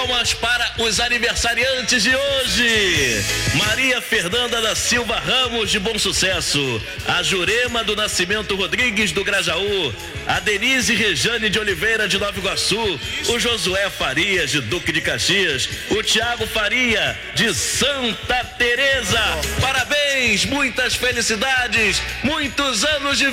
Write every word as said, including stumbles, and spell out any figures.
palmas para os aniversariantes de hoje. Maria Fernanda da Silva Ramos, de Bom Sucesso. A Jurema do Nascimento Rodrigues, do Grajaú. A Denise Rejane de Oliveira, de Nova Iguaçu. O Josué Farias, de Duque de Caxias. O Tiago Faria, de Santa Teresa. Parabéns, muitas felicidades, muitos anos de